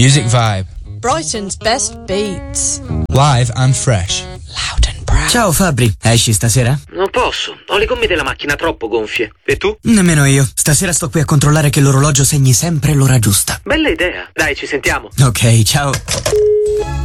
Music Vibe. Brighton's best beats. Live and fresh. Loud and proud. Ciao Fabri, esci stasera? Non posso, ho le gomme della macchina troppo gonfie. E tu? Nemmeno io. Stasera sto qui a controllare che l'orologio segni sempre l'ora giusta. Bella idea. Dai, ci sentiamo. Ok, ciao.